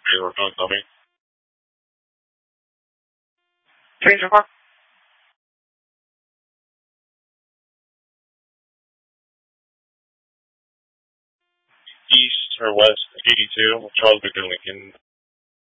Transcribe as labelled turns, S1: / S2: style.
S1: Hey, we're going, tell me.
S2: Change your car.
S1: East or west 82, Charles Victor Lincoln.